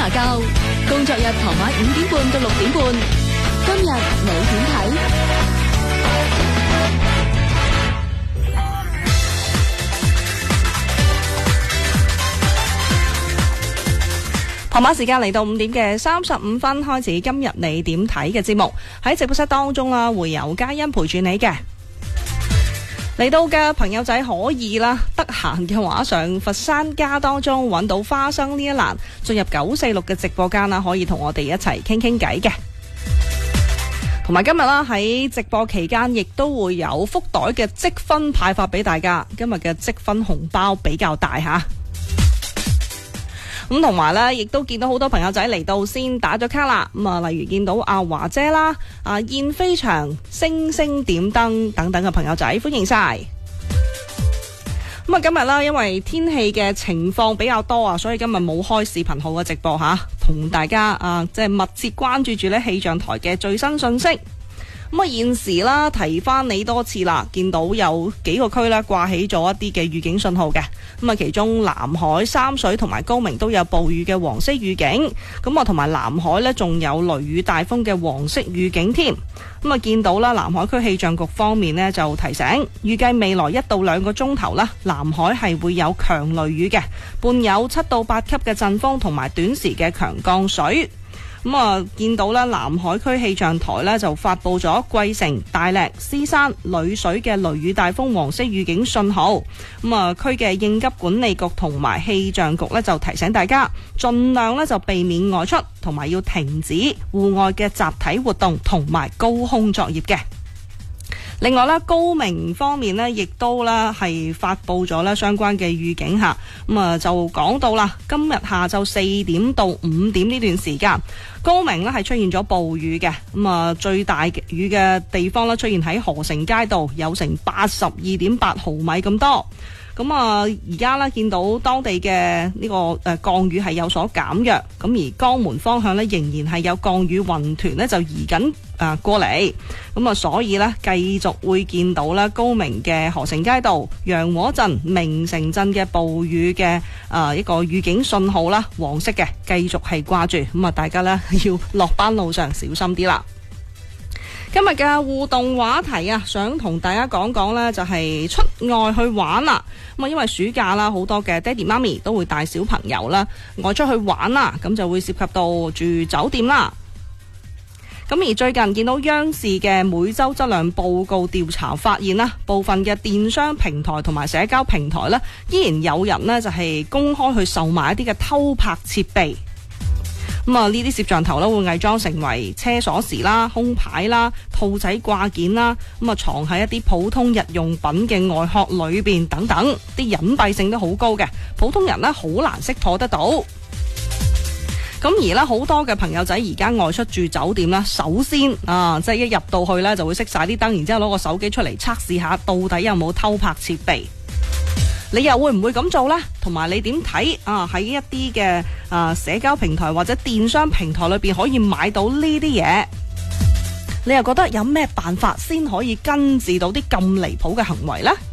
教，工作日傍晚5點半到6點半。今日你點睇？傍晚時間嚟到5點嘅35分開始，今日你點睇嘅節目喺直播室當中啦，會有嘉欣陪住你嘅。嚟到嘅朋友仔可以啦，得閒嘅話上佛山家當中揾到花生呢一欄，進入946嘅直播間啦，可以同我哋一齊傾傾偈嘅。同埋今日啦喺直播期間，亦都會有福袋嘅積分派發俾大家。今日嘅積分紅包比較大吓。咁同埋咧，亦都見到好多朋友仔嚟到先打咗卡啦。咁啊，例如見到阿華姐啦、阿燕飛翔、星星點燈等等嘅朋友仔，歡迎晒。咁啊，今日啦，因為天氣嘅情況比較多啊，所以今日冇開視頻號嘅直播吓，同大家即係密切關注住咧氣象台嘅最新信息。咁啊，現時啦提翻你多次啦，見到有幾個區咧掛起咗一啲嘅預警信號嘅。咁啊，其中南海、三水同埋高明都有暴雨嘅黃色預警。咁啊，同埋南海呢仲有雷雨大風嘅黃色預警添。咁啊，見到啦，南海區氣象局方面呢就提醒，預計未來1到2個鐘頭啦，南海係會有強雷雨嘅，伴有7到8級嘅陣風同埋短時嘅強降水。咁啊，見到啦，南海區氣象台呢就發布咗桂城、大瀝、獅山、女水嘅雷雨大風黃色預警信號。咁啊，區嘅應急管理局同埋氣象局呢就提醒大家，盡量呢就避免外出，同埋要停止戶外嘅集體活動同埋高空作業嘅。另外咧，高明方面呢亦都啦係發布咗咧相關嘅預警吓。咁啊，就講到啦，今日下晝4點到5點呢段時間，高明呢係出現咗暴雨嘅。咁啊，最大雨嘅地方呢出現喺河城街道，有成82.8毫米咁多。咁啊，而家呢見到當地嘅呢個降雨係有所減弱，咁而江門方向呢仍然係有降雨雲團呢就移緊過嚟，咁啊，所以呢繼續會見到呢高明嘅河城街道、陽和鎮、明城鎮嘅暴雨嘅一個預警信號啦，黃色嘅繼續係掛住，咁啊，大家呢要落班路上小心啲啦。今日嘅互動話題啊，想同大家講講呢就係出外去玩啦。咁啊，因為暑假啦，好多嘅爹哋媽咪都會帶小朋友啦外出去玩啦，咁就會涉及到住酒店啦。咁而最近見到央視嘅每周質量報告調查發現啦，部分嘅電商平台同埋社交平台呢，依然有人呢就係公開去售賣一啲嘅偷拍設備。咁啊，呢啲攝像頭呢會偽裝成為車鎖匙啦、胸牌啦、兔仔掛件啦，咁啊藏喺一啲普通日用品嘅外殼裏邊等等，啲隱蔽性都好高嘅，普通人呢好難識破得到。咁而呢，好多嘅朋友仔而家外出住酒店啦，首先即係一入到去呢就會熄晒啲燈，然之後攞個手機出嚟測試下到底有冇偷拍設備。你又會唔會咁做呢？同埋你點睇喺一啲嘅社交平台或者電商平台裏邊可以買到呢啲嘢？你又覺得有咩辦法先可以根治到啲咁離譜嘅行為呢？